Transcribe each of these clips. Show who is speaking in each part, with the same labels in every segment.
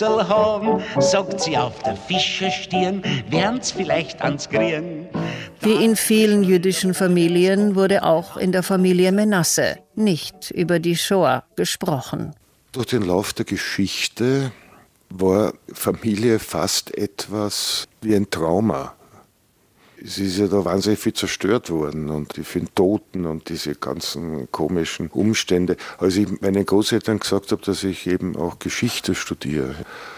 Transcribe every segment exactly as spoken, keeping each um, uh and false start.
Speaker 1: Schnitzel haben, sagt sie auf der Fischerstirn, werden's vielleicht ans Kriegen.
Speaker 2: Wie in vielen jüdischen Familien wurde auch in der Familie Menasse nicht über die Shoah gesprochen.
Speaker 3: Durch den Lauf der Geschichte war Familie fast etwas wie ein Trauma. Es ist ja da wahnsinnig viel zerstört worden und die vielen Toten und diese ganzen komischen Umstände. Als ich meinen Großeltern gesagt habe, dass ich eben auch Geschichte studiere,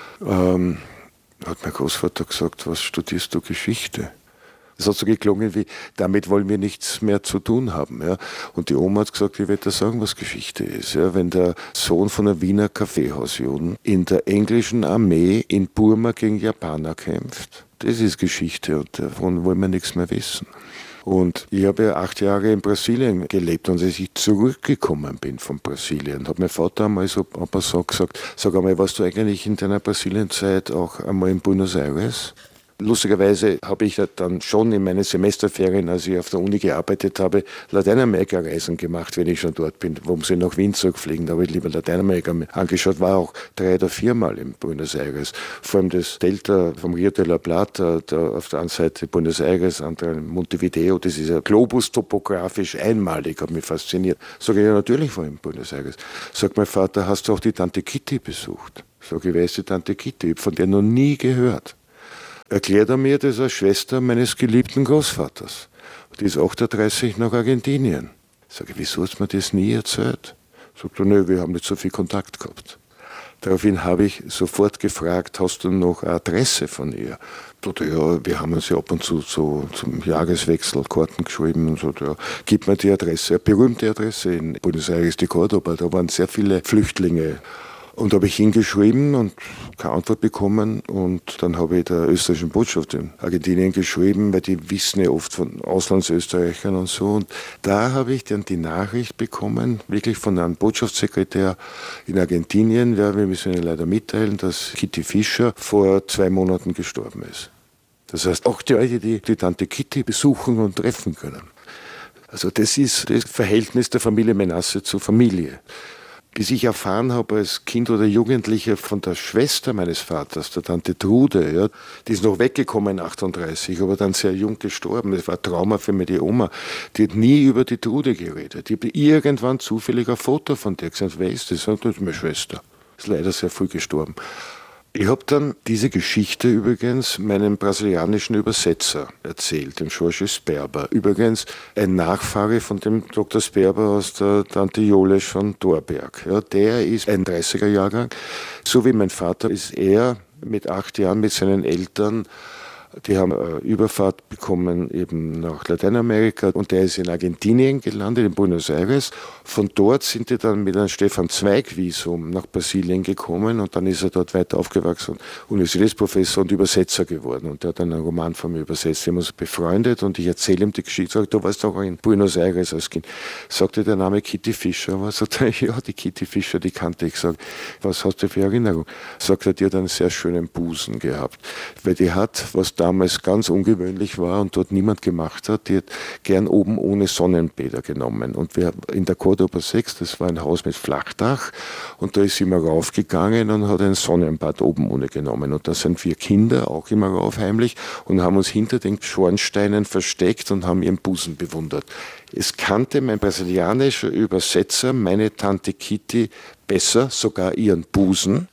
Speaker 3: ähm, hat mein Großvater gesagt, was studierst du Geschichte? Das hat so geklungen wie, damit wollen wir nichts mehr zu tun haben. Ja. Und die Oma hat gesagt, ich werde dir sagen, was Geschichte ist. Ja. Wenn der Sohn von einem Wiener Kaffeehausjuden in der englischen Armee in Burma gegen Japaner kämpft, das ist Geschichte und davon wollen wir nichts mehr wissen. Und ich habe ja acht Jahre in Brasilien gelebt und als ich zurückgekommen bin von Brasilien, hat mein Vater einmal so ein paar so gesagt, sag einmal, warst du eigentlich in deiner Brasilienzeit auch einmal in Buenos Aires? Lustigerweise habe ich dann schon in meinen Semesterferien, als ich auf der Uni gearbeitet habe, Lateinamerika-Reisen gemacht, wenn ich schon dort bin. Warum sie nach Wien zurückfliegen? Da habe ich lieber Lateinamerika angeschaut. War auch drei oder viermal in Buenos Aires. Vor allem das Delta vom Rio de la Plata, da auf der einen Seite Buenos Aires, andere Montevideo. Das ist ja globus-topografisch einmalig, hat mich fasziniert. Sag ich, ja, natürlich war ich in Buenos Aires. Sagt mein Vater, hast du auch die Tante Kitty besucht? Sag ich, wer ist die Tante Kitty? Ich habe von der noch nie gehört. Erklärt er mir, das ist eine Schwester meines geliebten Großvaters. Die ist achtunddreißig nach Argentinien. Sag ich, wieso hast du mir das nie erzählt? Sagt er, nö, wir haben nicht so viel Kontakt gehabt. Daraufhin habe ich sofort gefragt, hast du noch eine Adresse von ihr? Sagt er, ja, wir haben uns ja ab und zu so zum Jahreswechsel Karten geschrieben und so. Ja, gib mir die Adresse, eine berühmte Adresse in Buenos Aires de Córdoba. Da waren sehr viele Flüchtlinge. Und da habe ich hingeschrieben und keine Antwort bekommen. Und dann habe ich der österreichischen Botschaft in Argentinien geschrieben, weil die wissen ja oft von Auslandsösterreichern und so. Und da habe ich dann die Nachricht bekommen, wirklich von einem Botschaftssekretär in Argentinien, ja, wir müssen Ihnen leider mitteilen, dass Kitty Fischer vor zwei Monaten gestorben ist. Das heißt, auch die Leute, die die Tante Kitty besuchen und treffen können. Also das ist das Verhältnis der Familie Menasse zur Familie. Bis ich erfahren habe als Kind oder Jugendlicher von der Schwester meines Vaters, der Tante Trude, ja, die ist noch weggekommen achtunddreißig, aber dann sehr jung gestorben. Das war ein Trauma für mich, die Oma. Die hat nie über die Trude geredet. Ich habe irgendwann zufällig ein Foto von der gesagt, wer ist das? Das ist meine Schwester. Ist leider sehr früh gestorben. Ich habe dann diese Geschichte übrigens meinem brasilianischen Übersetzer erzählt, dem Jorge Sperber. Übrigens ein Nachfahre von dem Doktor Sperber aus der Tante Jolesch von Thorberg. Ja, der ist ein dreißiger-Jahrgang. So wie mein Vater ist er mit acht Jahren mit seinen Eltern. Die haben eine Überfahrt bekommen eben nach Lateinamerika und der ist in Argentinien gelandet, in Buenos Aires. Von dort sind die dann mit einem Stefan-Zweig-Visum nach Brasilien gekommen und dann ist er dort weiter aufgewachsen, Universitätsprofessor und Übersetzer geworden. Und der hat dann einen Roman von mir übersetzt. Wir haben uns befreundet und ich erzähle ihm die Geschichte. Sagt, du warst auch in Buenos Aires als Kind. Sagte der Name Kitty Fischer. Aber sagt er, ja, die Kitty Fischer, die kannte ich. Sag, was hast du für Erinnerung? Sagt er, die hat einen sehr schönen Busen gehabt. Weil die hat, was da damals ganz ungewöhnlich war und dort niemand gemacht hat, die hat gern oben ohne Sonnenbäder genommen. Und wir in der Córdoba sechs, das war ein Haus mit Flachdach und da ist sie immer raufgegangen und hat ein Sonnenbad oben ohne genommen. Und da sind wir Kinder auch immer rauf heimlich und haben uns hinter den Schornsteinen versteckt und haben ihren Busen bewundert. Es kannte mein brasilianischer Übersetzer meine Tante Kitty besser, sogar ihren Busen,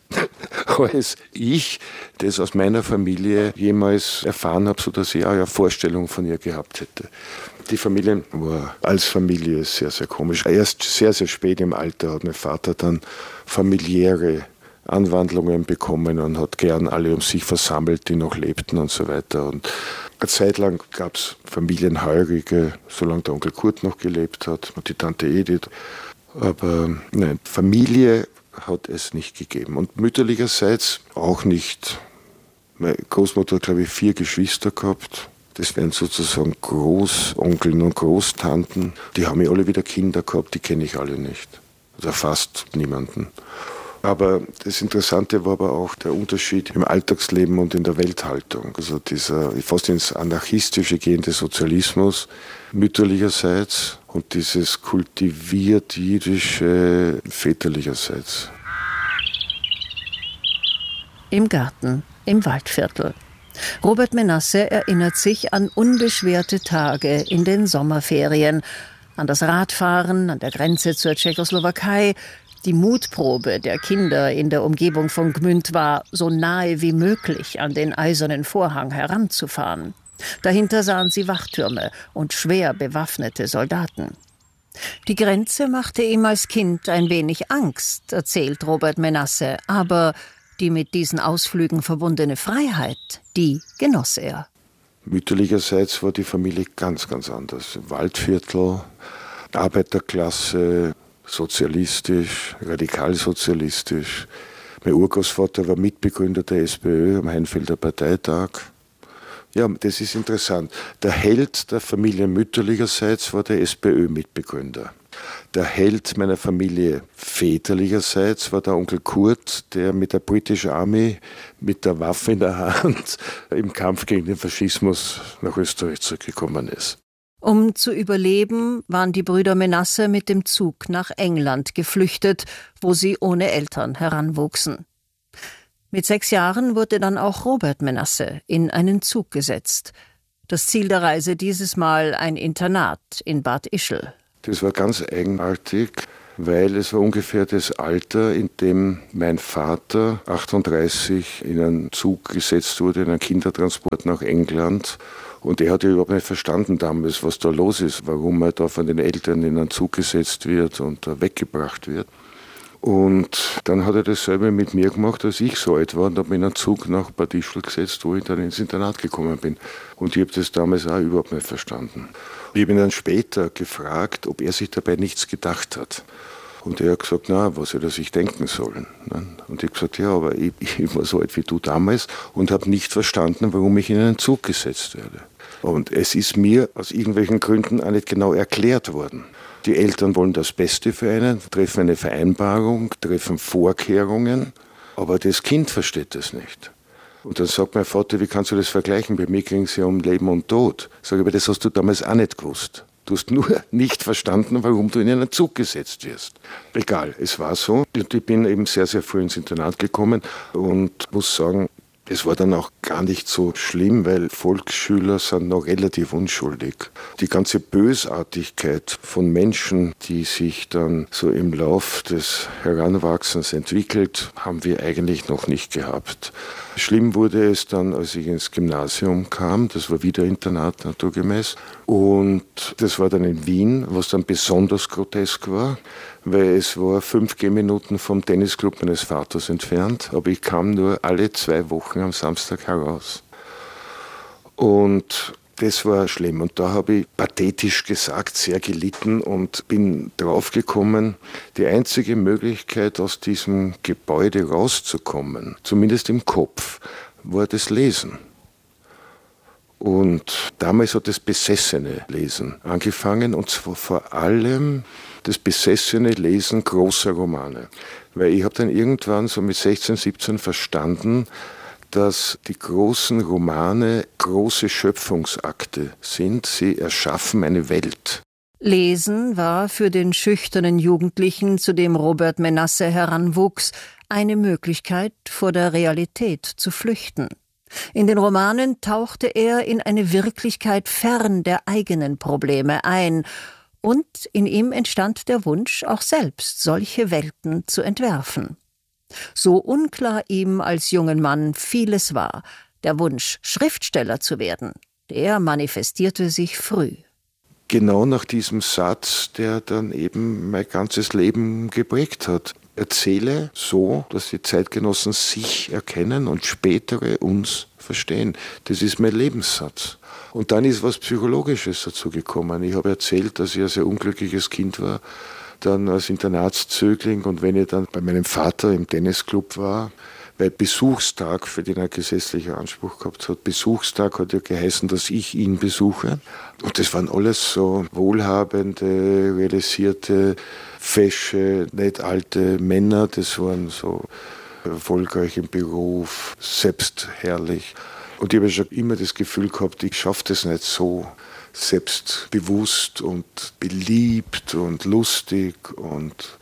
Speaker 3: als ich das aus meiner Familie jemals erfahren habe, sodass ich auch eine Vorstellung von ihr gehabt hätte. Die Familie war als Familie sehr, sehr komisch. Erst sehr, sehr spät im Alter hat mein Vater dann familiäre Anwandlungen bekommen und hat gern alle um sich versammelt, die noch lebten und so weiter. Und eine Zeit lang gab es Familienheurige, solange der Onkel Kurt noch gelebt hat und die Tante Edith. Aber nein, Familie hat es nicht gegeben. Und mütterlicherseits auch nicht. Meine Großmutter hat, glaube ich, vier Geschwister gehabt. Das wären sozusagen Großonkeln und Großtanten. Die haben ja alle wieder Kinder gehabt, die kenne ich alle nicht. Oder fast niemanden. Aber das Interessante war aber auch der Unterschied im Alltagsleben und in der Welthaltung. Also dieser fast ins anarchistische gehende Sozialismus mütterlicherseits und dieses kultiviert jüdische väterlicherseits.
Speaker 2: im Garten, im Waldviertel. Robert Menasse erinnert sich an unbeschwerte Tage in den Sommerferien, an das Radfahren an der Grenze zur Tschechoslowakei. Die Mutprobe der Kinder in der Umgebung von Gmünd war, so nahe wie möglich an den Eisernen Vorhang heranzufahren. Dahinter sahen sie Wachtürme und schwer bewaffnete Soldaten. Die Grenze machte ihm als Kind ein wenig Angst, erzählt Robert Menasse, aber die mit diesen Ausflügen verbundene Freiheit, die genoss er.
Speaker 3: Mütterlicherseits war die Familie ganz, ganz anders. Waldviertel, Arbeiterklasse, sozialistisch, radikalsozialistisch. Mein Urgroßvater war Mitbegründer der S P Ö am Heinfelder Parteitag. Ja, das ist interessant. Der Held der Familie mütterlicherseits war der S P Ö-Mitbegründer. Der Held meiner Familie väterlicherseits war der Onkel Kurt, der mit der British Army mit der Waffe in der Hand im Kampf gegen den Faschismus nach Österreich zurückgekommen ist.
Speaker 2: Um zu überleben, waren die Brüder Menasse mit dem Zug nach England geflüchtet, wo sie ohne Eltern heranwuchsen. Mit sechs Jahren wurde dann auch Robert Menasse in einen Zug gesetzt. Das Ziel der Reise dieses Mal ein Internat in Bad Ischl.
Speaker 3: Das war ganz eigenartig, weil es war ungefähr das Alter, in dem mein Vater achtunddreißig in einen Zug gesetzt wurde, in einen Kindertransport nach England. Und er hat ja überhaupt nicht verstanden damals, was da los ist, warum er da von den Eltern in einen Zug gesetzt wird und da weggebracht wird. Und dann hat er dasselbe mit mir gemacht, als ich so alt war, und hat mich in einen Zug nach Bad Ischl gesetzt, wo ich dann ins Internat gekommen bin. Und ich habe das damals auch überhaupt nicht verstanden. Ich habe ihn dann später gefragt, ob er sich dabei nichts gedacht hat. Und er hat gesagt, na, was hätte er sich denken sollen? Und ich habe gesagt, ja, aber ich, ich war so alt wie du damals und habe nicht verstanden, warum ich in einen Zug gesetzt werde. Und es ist mir aus irgendwelchen Gründen auch nicht genau erklärt worden. Die Eltern wollen das Beste für einen, treffen eine Vereinbarung, treffen Vorkehrungen, aber das Kind versteht das nicht. Und dann sagt mein Vater, wie kannst du das vergleichen? Bei mir ging es ja um Leben und Tod. Sag ich, aber das hast du damals auch nicht gewusst. Du hast nur nicht verstanden, warum du in einen Zug gesetzt wirst. Egal, es war so. Und ich bin eben sehr, sehr früh ins Internat gekommen und muss sagen, es war dann auch gar nicht so schlimm, weil Volksschüler sind noch relativ unschuldig. Die ganze Bösartigkeit von Menschen, die sich dann so im Lauf des Heranwachsens entwickelt, haben wir eigentlich noch nicht gehabt. Schlimm wurde es dann, als ich ins Gymnasium kam. Das war wieder Internat naturgemäß. Und das war dann in Wien, was dann besonders grotesk war, weil es war fünf Gehminuten vom Tennisclub meines Vaters entfernt, aber ich kam nur alle zwei Wochen am Samstag heraus. Und das war schlimm. Und da habe ich pathetisch gesagt sehr gelitten und bin draufgekommen, die einzige Möglichkeit, aus diesem Gebäude rauszukommen, zumindest im Kopf, war das Lesen. Und damals hat das besessene Lesen angefangen, und zwar vor allem das besessene Lesen großer Romane. Weil ich habe dann irgendwann so mit sechzehn, siebzehn verstanden, dass die großen Romane große Schöpfungsakte sind. Sie erschaffen eine Welt.
Speaker 2: Lesen war für den schüchternen Jugendlichen, zu dem Robert Menasse heranwuchs, eine Möglichkeit, vor der Realität zu flüchten. In den Romanen tauchte er in eine Wirklichkeit fern der eigenen Probleme ein, und in ihm entstand der Wunsch, auch selbst solche Welten zu entwerfen. So unklar ihm als jungen Mann vieles war, der Wunsch, Schriftsteller zu werden, der manifestierte sich früh.
Speaker 3: Genau nach diesem Satz, der dann eben mein ganzes Leben geprägt hat. Erzähle so, dass die Zeitgenossen sich erkennen und spätere uns verstehen. Das ist mein Lebenssatz. Und dann ist was Psychologisches dazu gekommen. Ich habe erzählt, dass ich ein sehr unglückliches Kind war, dann als Internatszögling, und wenn ich dann bei meinem Vater im Tennisclub war, weil Besuchstag, für den er gesetzlicher Anspruch gehabt hat, Besuchstag hat ja geheißen, dass ich ihn besuche. Und das waren alles so wohlhabende, realisierte, fesche, nicht alte Männer. Das waren so erfolgreich im Beruf, selbstherrlich. Und ich habe schon immer das Gefühl gehabt, ich schaffe das nicht so selbstbewusst und beliebt und lustig und,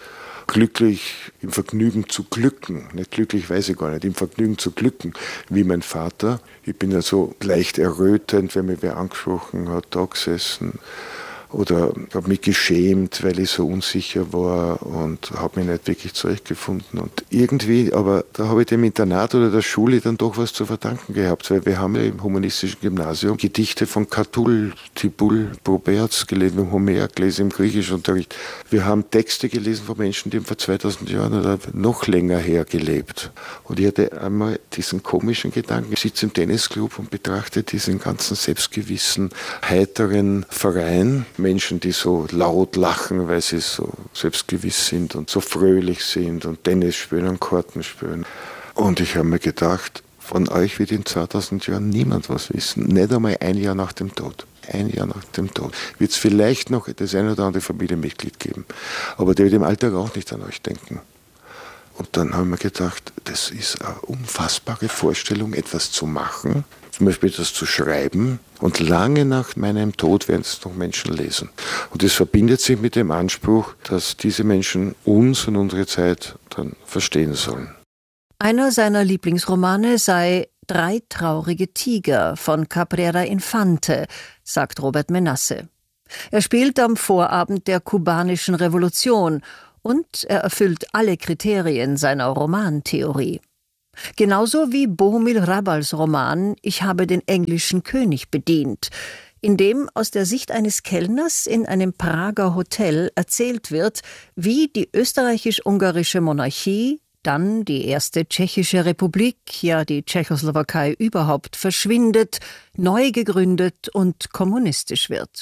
Speaker 3: glücklich im Vergnügen zu glücken. Nicht glücklich, weiß ich gar nicht, im Vergnügen zu glücken, wie mein Vater. Ich bin ja so leicht errötend, wenn mich wer angesprochen hat, da gesessen. Oder habe mich geschämt, weil ich so unsicher war und habe mich nicht wirklich zurechtgefunden. Und irgendwie, aber da habe ich dem Internat oder der Schule dann doch was zu verdanken gehabt, weil wir haben ja im humanistischen Gymnasium Gedichte von Catull, Tibull, Proberz gelesen, Homer gelesen im Griechischunterricht. Wir haben Texte gelesen von Menschen, die haben vor zweitausend Jahren oder noch länger her gelebt. Und ich hatte einmal diesen komischen Gedanken, ich sitze im Tennisclub und betrachte diesen ganzen selbstgewissen, heiteren Verein, Menschen, die so laut lachen, weil sie so selbstgewiss sind und so fröhlich sind und Tennis spielen und Karten spielen. Und ich habe mir gedacht, von euch wird in zweitausend Jahren niemand was wissen. Nicht einmal ein Jahr nach dem Tod. Ein Jahr nach dem Tod. Wird es vielleicht noch das ein oder andere Familienmitglied geben. Aber der wird im Alltag auch nicht an euch denken. Und dann haben wir gedacht, das ist eine unfassbare Vorstellung, etwas zu machen, zum Beispiel etwas zu schreiben, und lange nach meinem Tod werden es noch Menschen lesen. Und es verbindet sich mit dem Anspruch, dass diese Menschen uns und unsere Zeit dann verstehen sollen.
Speaker 2: Einer seiner Lieblingsromane sei Drei traurige Tiger von Cabrera Infante, sagt Robert Menasse. Er spielt am Vorabend der kubanischen Revolution und er erfüllt alle Kriterien seiner Romantheorie. Genauso wie Bohumil Hrabals Roman »Ich habe den englischen König bedient«, in dem aus der Sicht eines Kellners in einem Prager Hotel erzählt wird, wie die österreichisch-ungarische Monarchie, dann die erste tschechische Republik, ja die Tschechoslowakei überhaupt, verschwindet, neu gegründet und kommunistisch wird.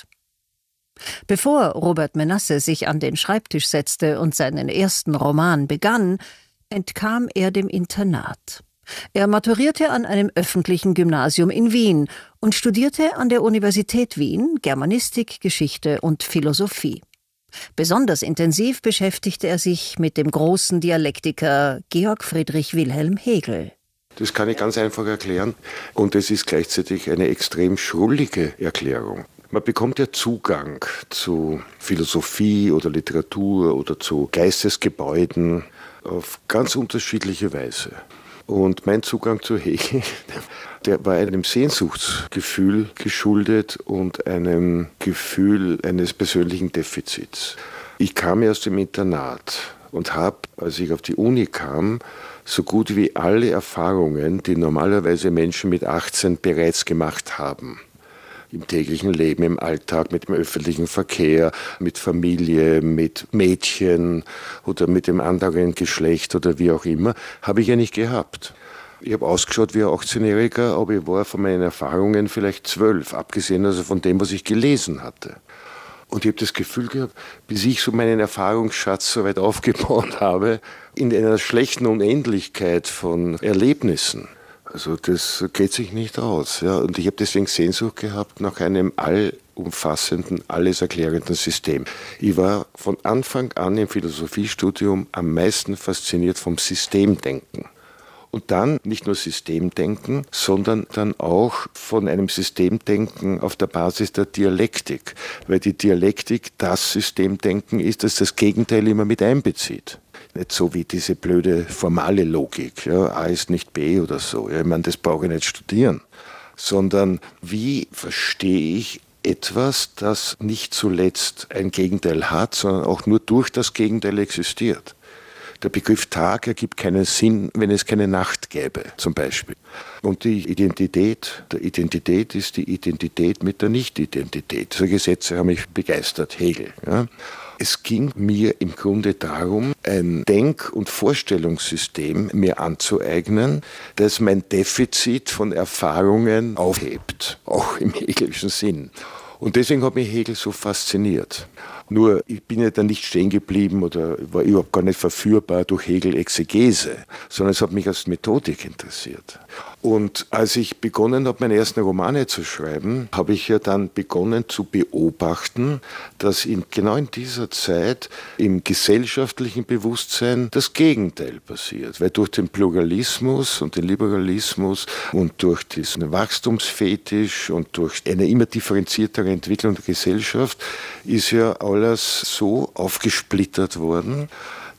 Speaker 2: Bevor Robert Menasse sich an den Schreibtisch setzte und seinen ersten Roman begann, entkam er dem Internat. Er maturierte an einem öffentlichen Gymnasium in Wien und studierte an der Universität Wien Germanistik, Geschichte und Philosophie. Besonders intensiv beschäftigte er sich mit dem großen Dialektiker Georg Friedrich Wilhelm Hegel.
Speaker 3: Das kann ich ganz einfach erklären und es ist gleichzeitig eine extrem schrullige Erklärung. Man bekommt ja Zugang zu Philosophie oder Literatur oder zu Geistesgebäuden auf ganz unterschiedliche Weise. Und mein Zugang zu Hegel, der war einem Sehnsuchtsgefühl geschuldet und einem Gefühl eines persönlichen Defizits. Ich kam ja aus dem Internat und habe, als ich auf die Uni kam, so gut wie alle Erfahrungen, die normalerweise Menschen mit achtzehn bereits gemacht haben. Im täglichen Leben, im Alltag, mit dem öffentlichen Verkehr, mit Familie, mit Mädchen oder mit dem anderen Geschlecht oder wie auch immer, habe ich ja nicht gehabt. Ich habe ausgeschaut wie ein achtzehnjähriger, aber ich war von meinen Erfahrungen vielleicht zwölf, abgesehen also von dem, was ich gelesen hatte. Und ich habe das Gefühl gehabt, bis ich so meinen Erfahrungsschatz so weit aufgebaut habe, in einer schlechten Unendlichkeit von Erlebnissen. Also das geht sich nicht aus. Ja. Und ich habe deswegen Sehnsucht gehabt nach einem allumfassenden, alles erklärenden System. Ich war von Anfang an im Philosophiestudium am meisten fasziniert vom Systemdenken. Und dann nicht nur Systemdenken, sondern dann auch von einem Systemdenken auf der Basis der Dialektik. Weil die Dialektik das Systemdenken ist, das das Gegenteil immer mit einbezieht. Nicht so wie diese blöde formale Logik, ja, A ist nicht B oder so. Ja, ich meine, das brauche ich nicht studieren. Sondern wie verstehe ich etwas, das nicht zuletzt ein Gegenteil hat, sondern auch nur durch das Gegenteil existiert. Der Begriff Tag ergibt keinen Sinn, wenn es keine Nacht gäbe, zum Beispiel. Und die Identität der Identität ist die Identität mit der Nicht-Identität. Solche Sätze haben mich begeistert, Hegel. Ja. Es ging mir im Grunde darum, ein Denk- und Vorstellungssystem mir anzueignen, das mein Defizit von Erfahrungen aufhebt, auch im hegelischen Sinn. Und deswegen hat mich Hegel so fasziniert. Nur, ich bin ja dann nicht stehen geblieben oder war überhaupt gar nicht verführbar durch Hegel-Exegese, sondern es hat mich als Methodik interessiert. Und als ich begonnen habe, meine ersten Romane zu schreiben, habe ich ja dann begonnen zu beobachten, dass in, genau in dieser Zeit im gesellschaftlichen Bewusstsein das Gegenteil passiert. Weil durch den Pluralismus und den Liberalismus und durch diesen Wachstumsfetisch und durch eine immer differenziertere Entwicklung der Gesellschaft ist ja alles so aufgesplittert worden,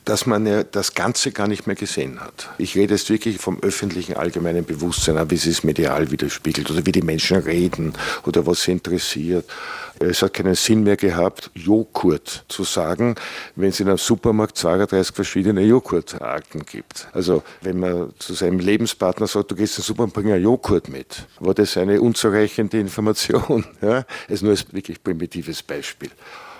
Speaker 3: dass man ja das Ganze gar nicht mehr gesehen hat. Ich rede jetzt wirklich vom öffentlichen allgemeinen Bewusstsein, wie es sich medial widerspiegelt oder wie die Menschen reden oder was sie interessiert. Es hat keinen Sinn mehr gehabt, Joghurt zu sagen, wenn es in einem Supermarkt zweiunddreißig verschiedene Joghurtarten gibt. Also wenn man zu seinem Lebenspartner sagt, du gehst in den Supermarkt, bring einen Joghurt mit, war das eine unzureichende Information. Ja? Das ist nur ein wirklich primitives Beispiel.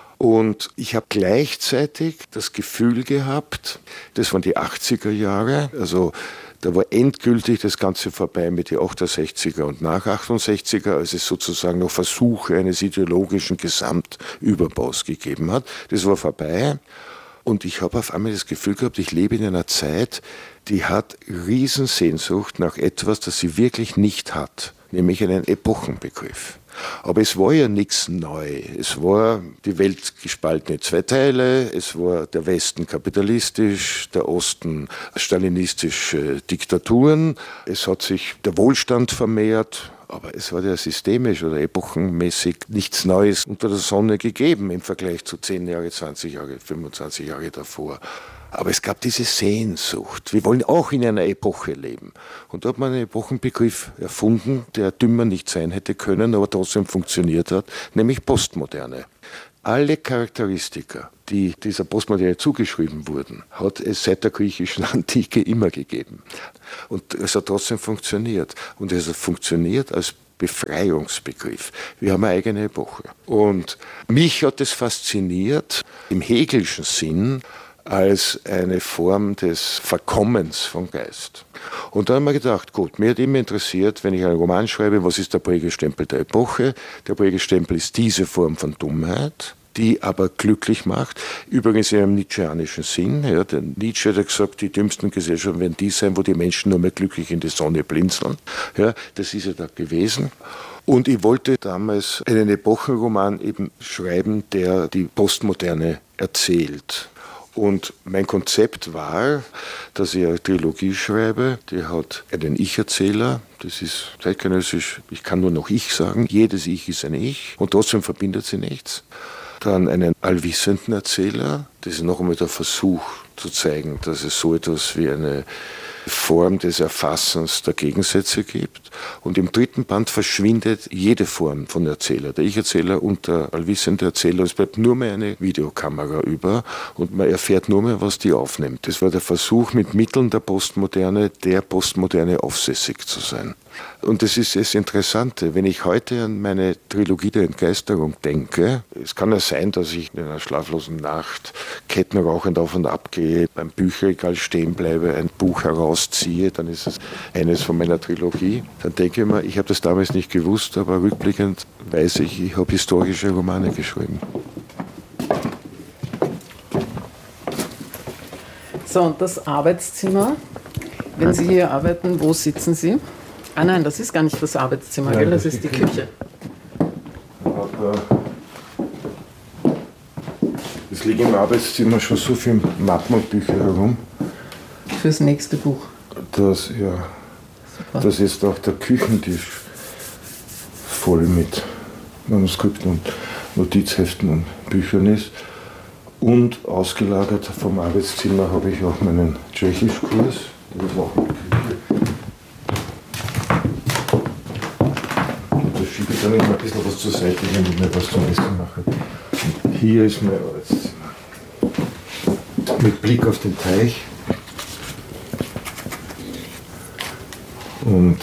Speaker 3: Und ich habe gleichzeitig das Gefühl gehabt, das waren die achtziger Jahre, also da war endgültig das Ganze vorbei mit den achtundsechziger und nach achtundsechziger, als es sozusagen noch Versuche eines ideologischen Gesamtüberbaus gegeben hat. Das war vorbei. Und ich habe auf einmal das Gefühl gehabt, ich lebe in einer Zeit, die hat Riesensehnsucht nach etwas, das sie wirklich nicht hat, nämlich einen Epochenbegriff. Aber es war ja nichts neu. Es war die Welt gespalten in zwei Teile. Es war der Westen kapitalistisch, der Osten stalinistische Diktaturen. Es hat sich der Wohlstand vermehrt. Aber es war ja systemisch oder epochenmäßig nichts Neues unter der Sonne gegeben im Vergleich zu zehn Jahre, zwanzig Jahre, fünfundzwanzig Jahre davor. Aber es gab diese Sehnsucht. Wir wollen auch in einer Epoche leben. Und da hat man einen Epochenbegriff erfunden, der dümmer nicht sein hätte können, aber trotzdem funktioniert hat, nämlich Postmoderne. Alle Charakteristika, die dieser Postmoderne zugeschrieben wurden, hat es seit der griechischen Antike immer gegeben. Und es hat trotzdem funktioniert. Und es hat funktioniert als Befreiungsbegriff. Wir haben eine eigene Epoche. Und mich hat es fasziniert, im Hegelschen Sinn, als eine Form des Verkommens von Geist. Und da haben wir gedacht, gut, mir hat immer interessiert, wenn ich einen Roman schreibe, was ist der Prägestempel der Epoche? Der Prägestempel ist diese Form von Dummheit, die aber glücklich macht. Übrigens in einem nietzscheanischen Sinn. Ja, der Nietzsche hat gesagt, die dümmsten Gesellschaften werden die sein, wo die Menschen nur mehr glücklich in die Sonne blinzeln. Ja, das ist ja da gewesen. Und ich wollte damals einen Epochenroman eben schreiben, der die Postmoderne erzählt. Und mein Konzept war, dass ich eine Trilogie schreibe, die hat einen Ich-Erzähler, das ist zeitgenössisch, ich kann nur noch Ich sagen, jedes Ich ist ein Ich und trotzdem verbindet sie nichts. Dann einen allwissenden Erzähler, das ist noch einmal der Versuch zu zeigen, dass es so etwas wie eine Form des Erfassens der Gegensätze gibt. Und im dritten Band verschwindet jede Form von Erzähler, der Ich-Erzähler und der allwissende Erzähler. Es bleibt nur mehr eine Videokamera über und man erfährt nur mehr, was die aufnimmt. Das war der Versuch, mit Mitteln der Postmoderne, der Postmoderne aufsässig zu sein. Und das ist das Interessante, wenn ich heute an meine Trilogie der Entgeisterung denke, es kann ja sein, dass ich in einer schlaflosen Nacht kettenrauchend auf und ab gehe, beim Bücherregal stehen bleibe, ein Buch herausziehe, dann ist es eines von meiner Trilogie. Dann denke ich mir, ich habe das damals nicht gewusst, aber rückblickend weiß ich, ich habe historische Romane geschrieben.
Speaker 4: So, und das Arbeitszimmer, wenn Sie hier arbeiten, wo sitzen Sie? Ah nein, das ist gar nicht das Arbeitszimmer, ja, gell? Das, das ist die Küche. Küche.
Speaker 3: Aber es liegen im Arbeitszimmer schon so viele Mappen und Bücher herum.
Speaker 4: Fürs nächste Buch.
Speaker 3: Das, ja, super. Das ist auch der Küchentisch voll mit Manuskripten und Notizheften und Büchern ist. Und ausgelagert vom Arbeitszimmer habe ich auch meinen Tschechischkurs. Das war auch in der Küche. Und da schiebe ich dann immer ein bisschen was zur Seite, wenn ich mir was zum Essen mache. Und hier ist mein Arbeitszimmer. Mit Blick auf den Teich. Und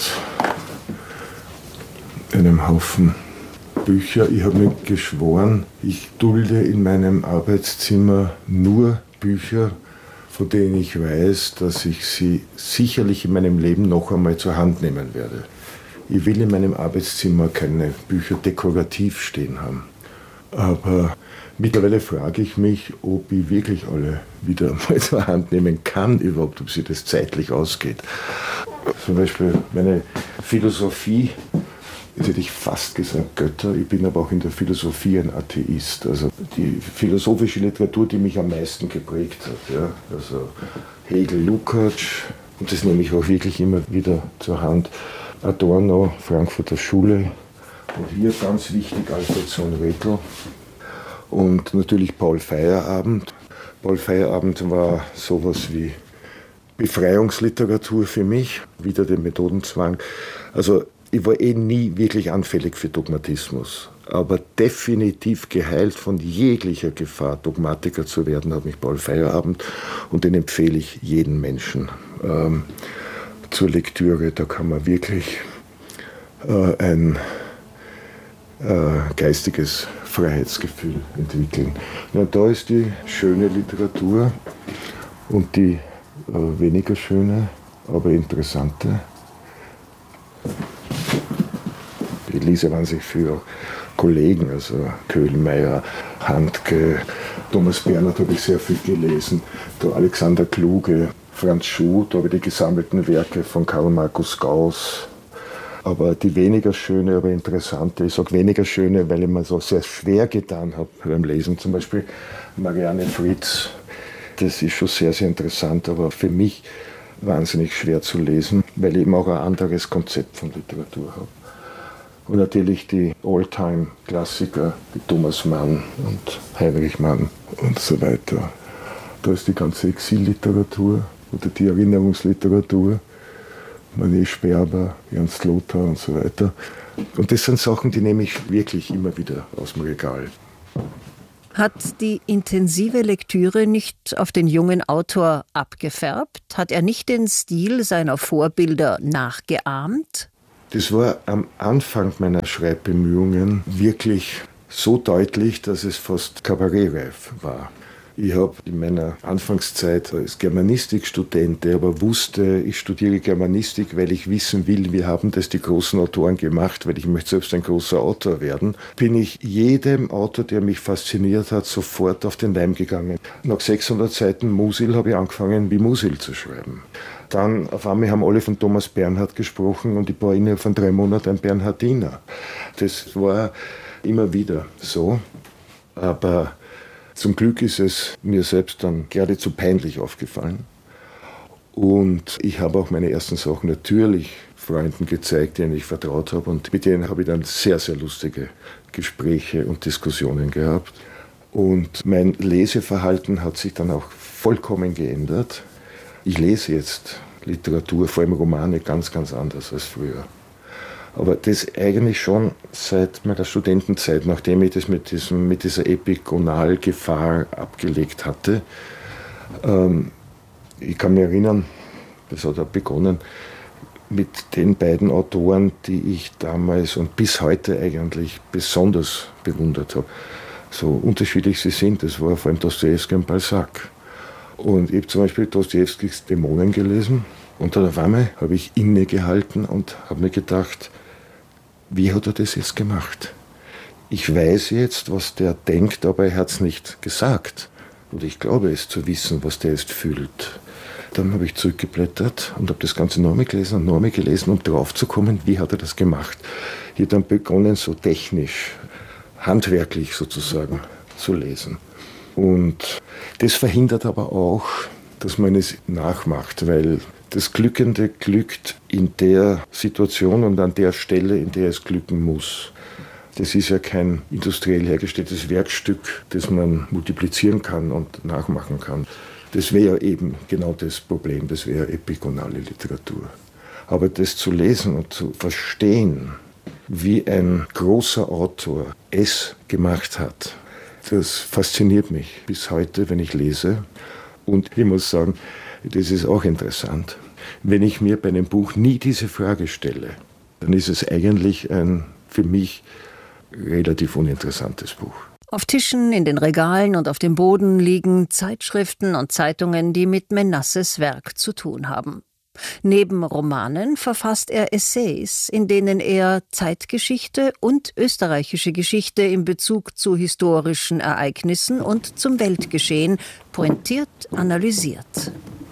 Speaker 3: einem Haufen Bücher. Ich habe mir geschworen, ich dulde in meinem Arbeitszimmer nur Bücher, von denen ich weiß, dass ich sie sicherlich in meinem Leben noch einmal zur Hand nehmen werde. Ich will in meinem Arbeitszimmer keine Bücher dekorativ stehen haben. Aber mittlerweile frage ich mich, ob ich wirklich alle wieder mal zur Hand nehmen kann, überhaupt, ob sie das zeitlich ausgeht. Zum Beispiel meine Philosophie. Jetzt hätte ich fast gesagt Götter, ich bin aber auch in der Philosophie ein Atheist. Also die philosophische Literatur, die mich am meisten geprägt hat. Ja? Also Hegel, Lukács, und das nehme ich auch wirklich immer wieder zur Hand. Adorno, Frankfurter Schule, und hier ganz wichtig Alfred Sohn Redl und natürlich Paul Feyerabend. Paul Feyerabend war sowas wie Befreiungsliteratur für mich, wieder den Methodenzwang. Also ich war eh nie wirklich anfällig für Dogmatismus, aber definitiv geheilt von jeglicher Gefahr, Dogmatiker zu werden, hat mich Paul Feyerabend, und den empfehle ich jedem Menschen ähm, zur Lektüre. Da kann man wirklich äh, ein äh, geistiges Freiheitsgefühl entwickeln. Ja, da ist die schöne Literatur und die äh, weniger schöne, aber interessante. Ich lese wahnsinnig viel auch Kollegen, also Köhlmeier, Handke, Thomas Bernhard habe ich sehr viel gelesen, der Alexander Kluge, Franz Schuh, da habe ich die gesammelten Werke von Karl Markus Gauss. Aber die weniger schöne, aber interessante, ich sage weniger schöne, weil ich mir so sehr schwer getan habe beim Lesen, zum Beispiel Marianne Fritz, das ist schon sehr, sehr interessant, aber für mich wahnsinnig schwer zu lesen, weil ich eben auch ein anderes Konzept von Literatur habe. Und natürlich die All-Time-Klassiker, wie Thomas Mann und Heinrich Mann und so weiter. Da ist die ganze Exilliteratur oder die Erinnerungsliteratur, Manet Sperber, Ernst Lothar und so weiter. Und das sind Sachen, die nehme ich wirklich immer wieder aus dem Regal.
Speaker 2: Hat die intensive Lektüre nicht auf den jungen Autor abgefärbt? Hat er nicht den Stil seiner Vorbilder nachgeahmt?
Speaker 3: Das war am Anfang meiner Schreibbemühungen wirklich so deutlich, dass es fast kabarettreif war. Ich habe in meiner Anfangszeit als Germanistikstudent, der aber wusste, ich studiere Germanistik, weil ich wissen will, wie haben das die großen Autoren gemacht, weil ich möchte selbst ein großer Autor werden, bin ich jedem Autor, der mich fasziniert hat, sofort auf den Leim gegangen. Nach sechshundert Seiten Musil habe ich angefangen, wie Musil zu schreiben. Dann auf einmal haben alle von Thomas Bernhard gesprochen und ich war innerhalb von drei Monaten ein Bernhardiner. Das war immer wieder so, aber zum Glück ist es mir selbst dann geradezu peinlich aufgefallen. Und ich habe auch meine ersten Sachen natürlich Freunden gezeigt, denen ich vertraut habe. Und mit denen habe ich dann sehr, sehr lustige Gespräche und Diskussionen gehabt. Und mein Leseverhalten hat sich dann auch vollkommen geändert. Ich lese jetzt Literatur, vor allem Romane, ganz, ganz anders als früher. Aber das eigentlich schon seit meiner Studentenzeit, nachdem ich das mit, diesem, mit dieser Epigonalgefahr abgelegt hatte. Ähm, ich kann mich erinnern, das hat auch begonnen, mit den beiden Autoren, die ich damals und bis heute eigentlich besonders bewundert habe. So unterschiedlich sie sind, das war vor allem Dostojewski und Balzac. Und ich habe zum Beispiel Dostojewskis Dämonen gelesen und dann auf einmal habe ich innegehalten und habe mir gedacht, wie hat er das jetzt gemacht? Ich weiß jetzt, was der denkt, aber er hat es nicht gesagt. Und ich glaube es zu wissen, was der jetzt fühlt. Dann habe ich zurückgeblättert und habe das Ganze nochmal gelesen und nochmal gelesen, um drauf zu kommen, wie hat er das gemacht. Ich habe dann begonnen, so technisch, handwerklich sozusagen zu lesen. Und das verhindert aber auch, dass man es nachmacht, weil das Glückende glückt in der Situation und an der Stelle, in der es glücken muss. Das ist ja kein industriell hergestelltes Werkstück, das man multiplizieren kann und nachmachen kann. Das wäre eben genau das Problem, das wäre epigonale Literatur. Aber das zu lesen und zu verstehen, wie ein großer Autor es gemacht hat, das fasziniert mich bis heute, wenn ich lese. Und ich muss sagen, das ist auch interessant. Wenn ich mir bei einem Buch nie diese Frage stelle, dann ist es eigentlich ein für mich relativ uninteressantes Buch.
Speaker 2: Auf Tischen, in den Regalen und auf dem Boden liegen Zeitschriften und Zeitungen, die mit Menasses Werk zu tun haben. Neben Romanen verfasst er Essays, in denen er Zeitgeschichte und österreichische Geschichte in Bezug zu historischen Ereignissen und zum Weltgeschehen pointiert analysiert.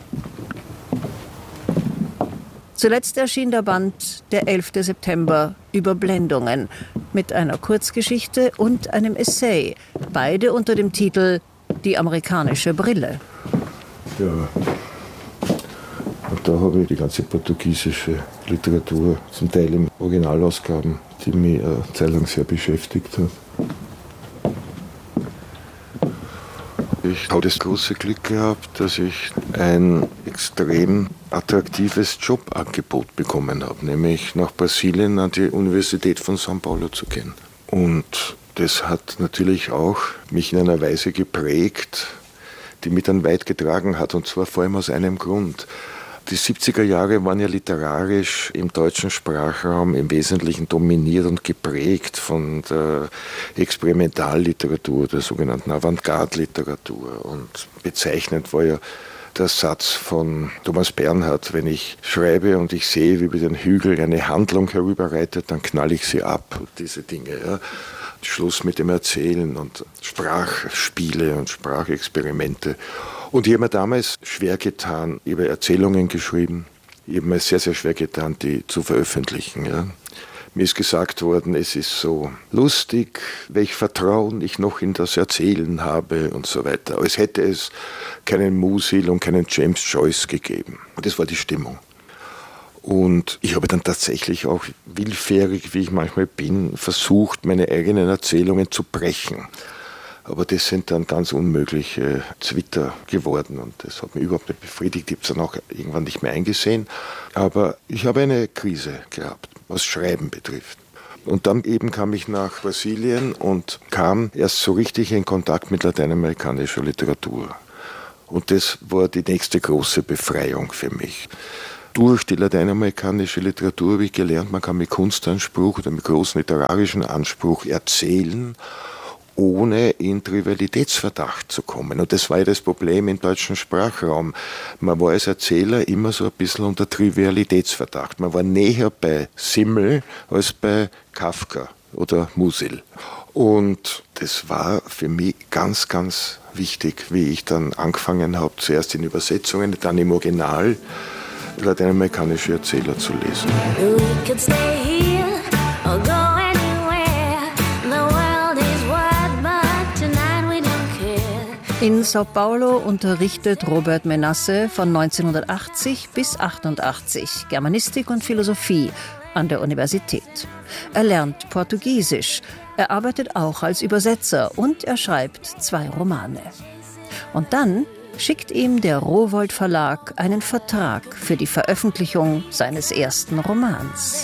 Speaker 2: Zuletzt erschien der Band Der elfte September, Überblendungen, mit einer Kurzgeschichte und einem Essay, beide unter dem Titel Die amerikanische Brille.
Speaker 3: Ja, und da habe ich die ganze portugiesische Literatur, zum Teil in Originalausgaben, die mich eine Zeit lang sehr beschäftigt hat. ich habe das große Glück gehabt, dass ich ein extrem attraktives Jobangebot bekommen habe, nämlich nach Brasilien an die Universität von São Paulo zu gehen. Und das hat natürlich auch mich in einer Weise geprägt, die mich dann weit getragen hat, und zwar vor allem aus einem Grund. Die siebziger Jahre waren ja literarisch im deutschen Sprachraum im Wesentlichen dominiert und geprägt von der Experimentalliteratur, der sogenannten Avantgarde-Literatur. Und bezeichnend war ja der Satz von Thomas Bernhard: Wenn ich schreibe und ich sehe, wie über den Hügel eine Handlung herüberreitet, dann knall ich sie ab. Diese Dinge, ja. Schluss mit dem Erzählen und Sprachspiele und Sprachexperimente. Und ich habe mir damals schwer getan, ich habe Erzählungen geschrieben, ich habe mir sehr, sehr schwer getan, die zu veröffentlichen. Ja. Mir ist gesagt worden, es ist so lustig, welch Vertrauen ich noch in das Erzählen habe und so weiter. Als hätte es keinen Musil und keinen James Joyce gegeben. Und das war die Stimmung. Und ich habe dann tatsächlich auch, willfährig wie ich manchmal bin, versucht, meine eigenen Erzählungen zu brechen. Aber das sind dann ganz unmögliche Zwitter geworden und das hat mich überhaupt nicht befriedigt. Ich habe es dann auch irgendwann nicht mehr eingesehen. Aber ich habe eine Krise gehabt, was Schreiben betrifft. Und dann eben kam ich nach Brasilien und kam erst so richtig in Kontakt mit lateinamerikanischer Literatur. Und das war die nächste große Befreiung für mich. Durch die lateinamerikanische Literatur habe ich gelernt, man kann mit Kunstanspruch oder mit großem literarischen Anspruch erzählen, ohne in Trivialitätsverdacht zu kommen. Und das war ja das Problem im deutschen Sprachraum. Man war als Erzähler immer so ein bisschen unter Trivialitätsverdacht. Man war näher bei Simmel als bei Kafka oder Musil. Und das war für mich ganz, ganz wichtig, wie ich dann angefangen habe, zuerst in Übersetzungen, dann im Original, lateinamerikanische Erzähler zu lesen.
Speaker 2: In São Paulo unterrichtet Robert Menasse von neunzehnhundertachtzig bis achtundachtzig Germanistik und Philosophie an der Universität. Er lernt Portugiesisch, er arbeitet auch als Übersetzer und er schreibt zwei Romane. Und dann schickt ihm der Rowohlt Verlag einen Vertrag für die Veröffentlichung seines ersten Romans.